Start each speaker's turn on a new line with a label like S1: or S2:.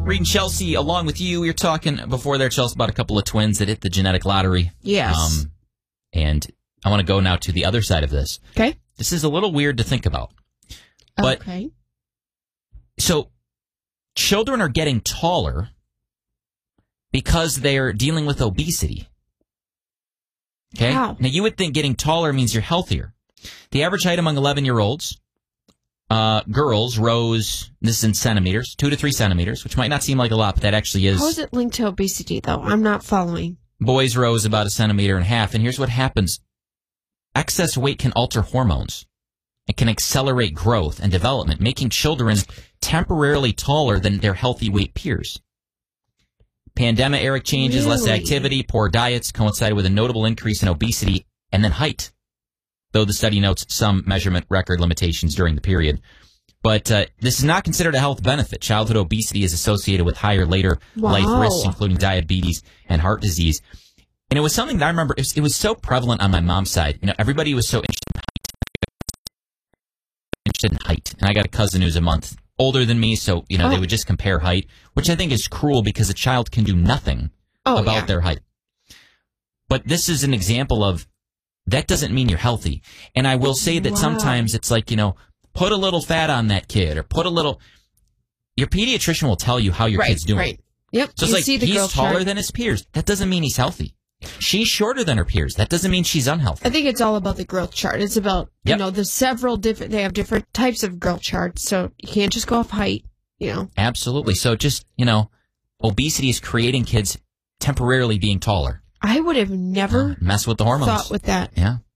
S1: Reed and Chelsea, along with you. We were talking before there, Chelsea, about a couple of twins that hit the genetic lottery.
S2: Yes.
S1: And I want to go now to the other side of this.
S2: Okay.
S1: This is a little weird to think about. But,
S2: okay.
S1: So, children are getting taller because they're dealing with obesity. Okay?
S2: Wow.
S1: Now, you would think getting taller means you're healthier. The average height among 11-year-olds, girls rose, this is in centimeters, 2 to 3 centimeters, which might not seem like a lot, but that actually is.
S2: How is it linked to obesity, though? I'm not following.
S1: Boys rose about 1.5 centimeters, and here's what happens. Excess weight can alter hormones. It can accelerate growth and development, making children temporarily taller than their healthy weight peers. Pandemic-era changes, less activity, poor diets coincided with a notable increase in obesity and then height, though the study notes some measurement record limitations during the period. But this is not considered a health benefit. Childhood obesity is associated with higher later life risks, including diabetes and heart disease. And it was something that I remember, it was so prevalent on my mom's side. You know, everybody was so interested in height. And I got a cousin who's a month older than me, so, you know, they would just compare height, which I think is cruel because a child can do nothing about their height. But this is an example of that doesn't mean you're healthy. And I will say that sometimes it's like, you know, put a little fat on that kid or put a little. Your pediatrician will tell you how your kid's doing.
S2: Right. Yep.
S1: So it's like he's taller than his peers. That doesn't mean he's healthy. She's shorter than her peers. That doesn't mean she's unhealthy.
S2: I think it's all about the growth chart. It's about, you know, there's several different, they have different types of growth charts. So you can't just go off height, you know.
S1: Absolutely. So just, you know, obesity is creating kids temporarily being taller.
S2: I would have never
S1: mess with the hormones.
S2: thought with that.
S1: Yeah.